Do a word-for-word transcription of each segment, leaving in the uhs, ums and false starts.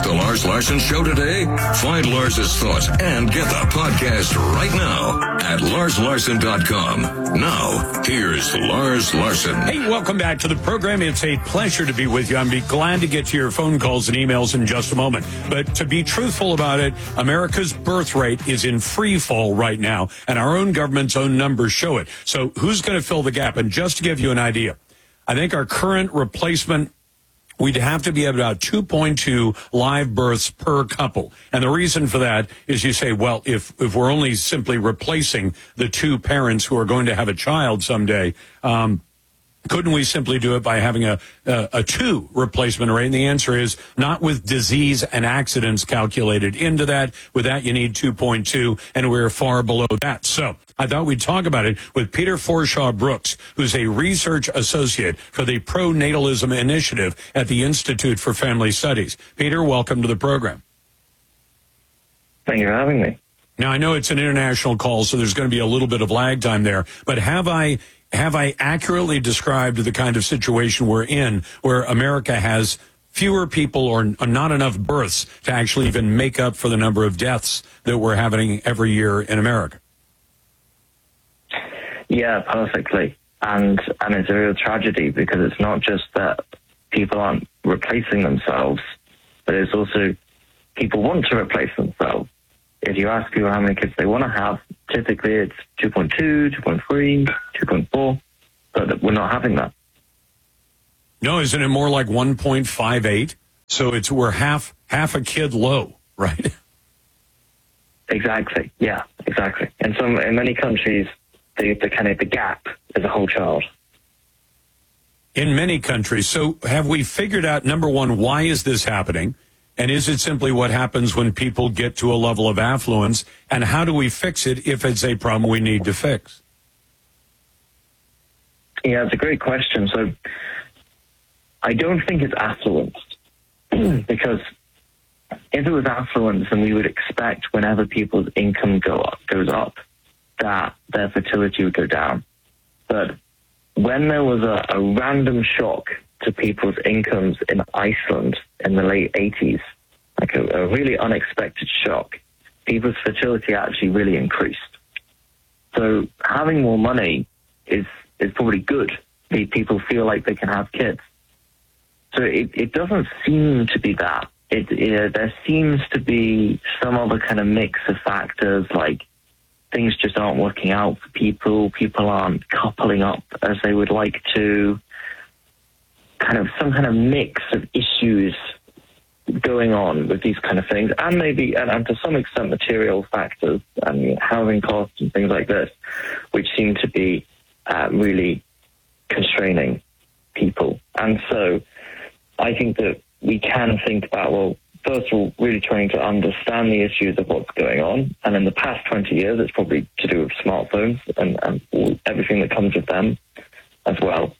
missed the Lars Larson Show today? Find Lars's thoughts and get the podcast right now at lars larson dot com. Now, here's Lars Larson. Hey, welcome back to the program. It's a pleasure to be with you. I'm be glad to get to your phone calls and emails in just a moment. But to be truthful about it, America's birth rate is in free fall right now, and our own government's own numbers show it. So who's going to fill the gap? And just to give you an idea, I think our current replacement, we'd have to be at about two point two live births per couple. And the reason for that is you say, well, if, if we're only simply replacing the two parents who are going to have a child someday, um, couldn't we simply do it by having a, a, a two replacement rate? And the answer is not with disease and accidents calculated into that. With that, you need two point two, and we're far below that. So I thought we'd talk about it with Peter Forshaw Brooks, who's a research associate for the Pronatalism Initiative at the Institute for Family Studies. Peter, welcome to the program. Thank you for having me. Now, I know it's an international call, so there's going to be a little bit of lag time there, but have I have I accurately described the kind of situation we're in where America has fewer people or not enough births to actually even make up for the number of deaths that we're having every year in America? Yeah, perfectly. And and it's a real tragedy because it's not just that people aren't replacing themselves, but it's also people want to replace themselves. If you ask people how many kids they want to have, typically it's two point two, two point three, two point four, but we're not having that. No, isn't it more like one point five eight? So it's we're half half a kid low, right? Exactly. Yeah, exactly. And some in many countries, the, the kind of the gap is a whole child. In many countries. So have we figured out, number one, why is this happening? And is it simply what happens when people get to a level of affluence? And how do we fix it if it's a problem we need to fix? Yeah, it's a great question. So I don't think it's affluence because if it was affluence, then we would expect whenever people's income go up, goes up, that their fertility would go down. But when there was a, a random shock to people's incomes in Iceland in the late eighties, like a, a really unexpected shock, people's fertility actually really increased. So having more money is is probably good. People feel like they can have kids. So it, it doesn't seem to be that. It, it, there seems to be some other kind of mix of factors, like things just aren't working out for people. People aren't coupling up as they would like to. Kind of some kind of mix of issues going on with these kind of things, and maybe, and, and to some extent, material factors and housing costs and things like this, which seem to be uh, really constraining people. And so I think that we can think about, well, first of all, really trying to understand the issues of what's going on. And in the past twenty years, it's probably to do with smartphones and, and all, everything that comes with them as well.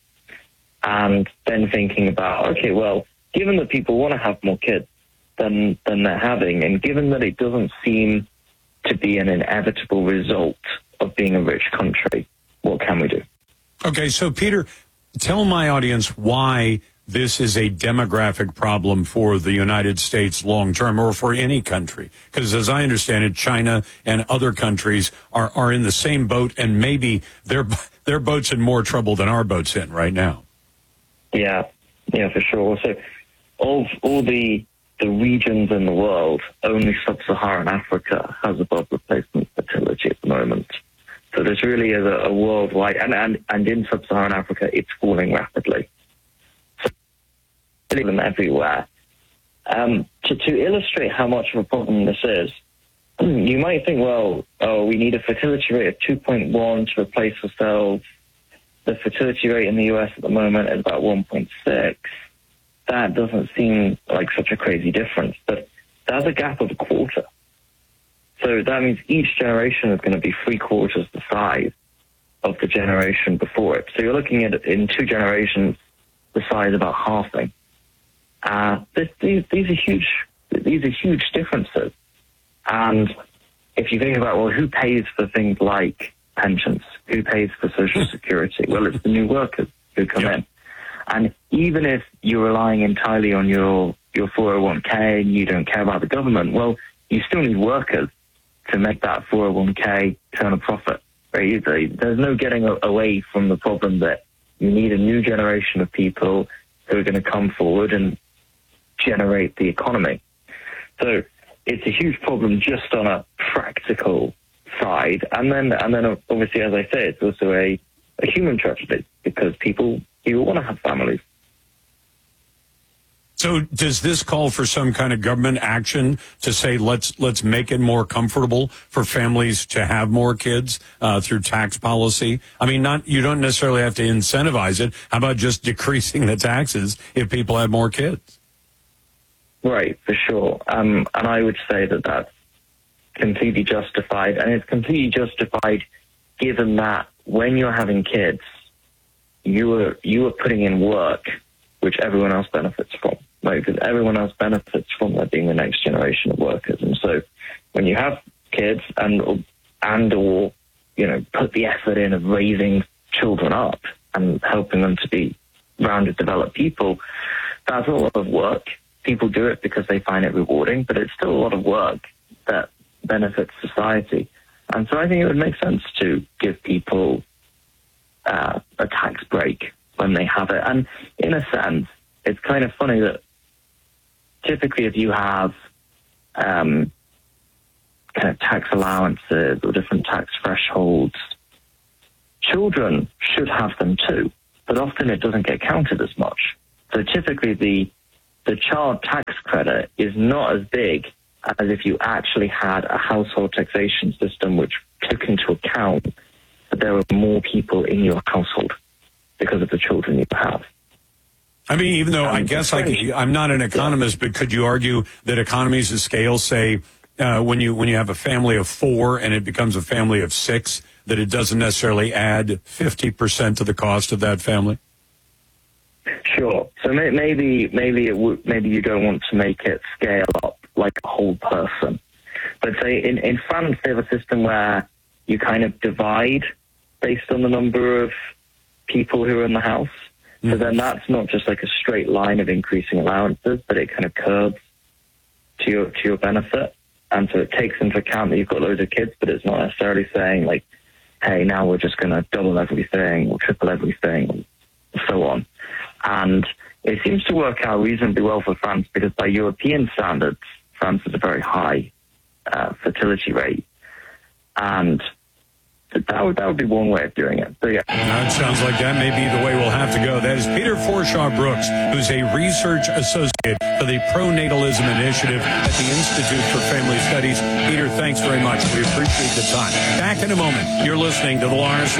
And then thinking about, okay, well, given that people want to have more kids than than they're having, and given that it doesn't seem to be an inevitable result of being a rich country, what can we do? Okay, so Peter, tell my audience why this is a demographic problem for the United States long term, or for any country. Because as I understand it, China and other countries are, are in the same boat, and maybe their their boat's in more trouble than our boat's in right now. Yeah, yeah, for sure. So of all the the regions in the world, only sub-Saharan Africa has above replacement fertility at the moment. So this really is a, a worldwide, and, and, and in sub-Saharan Africa, it's falling rapidly. So them everywhere. Um, to, to illustrate how much of a problem this is, you might think, well, oh, we need a fertility rate of two point one to replace ourselves. The fertility rate in the U S at the moment is about one point six. That doesn't seem like such a crazy difference, but that's a gap of a quarter. So that means each generation is going to be three quarters the size of the generation before it. So you're looking at, in two generations, the size about halving. Uh, this, these, these are huge. These are huge differences. And if you think about, well, who pays for things like pensions? Who pays for Social Security? Well, it's the new workers who come yep. in. And even if you're relying entirely on your your four oh one k and you don't care about the government, well, you still need workers to make that four oh one k turn a profit. Right? There's no getting away from the problem that you need a new generation of people who are going to come forward and generate the economy. So it's a huge problem just on a practical side. And then, and then obviously, as I say, it's also a, a human tragedy because people, people want to have families. So does this call for some kind of government action to say, let's let's make it more comfortable for families to have more kids uh, through tax policy? I mean, not you don't necessarily have to incentivize it. How about just decreasing the taxes if people have more kids? Right, for sure. Um, and I would say that that's completely justified. And it's completely justified given that when you're having kids, you are, you are putting in work which everyone else benefits from. Right, because everyone else benefits from there being the next generation of workers. And so when you have kids and, and or, you know, put the effort in of raising children up and helping them to be rounded, developed people, that's a lot of work. People do it because they find it rewarding, but it's still a lot of work that benefits society. And so I think it would make sense to give people uh, a tax break when they have it. And in a sense, it's kind of funny that typically if you have um, kind of tax allowances or different tax thresholds, children should have them too, but often it doesn't get counted as much. So typically the the child tax credit is not as big as if you actually had a household taxation system which took into account that there were more people in your household because of the children you have. I mean, even though um, I guess I could, I'm not an economist, but could you argue that economies of scale say uh, when you when you have a family of four and it becomes a family of six, that it doesn't necessarily add fifty percent to the cost of that family? Sure. So may, maybe maybe it w- maybe you don't want to make it scale up like a whole person. But say in, in France they have a system where you kind of divide based on the number of people who are in the house. So then that's not just like a straight line of increasing allowances, but it kind of curbs to your to your benefit. And so it takes into account that you've got loads of kids, but it's not necessarily saying like, hey, now we're just going to double everything or triple everything and so on. And it seems to work out reasonably well for France because by European standards, France has a very high uh, fertility rate. And That would, that would be one way of doing it. So, yeah. That sounds like that may be the way we'll have to go. That is Peter Forshaw Brooks, who's a research associate for the Pronatalism Initiative at the Institute for Family Studies. Peter, thanks very much. We appreciate the time. Back in a moment. You're listening to the Lars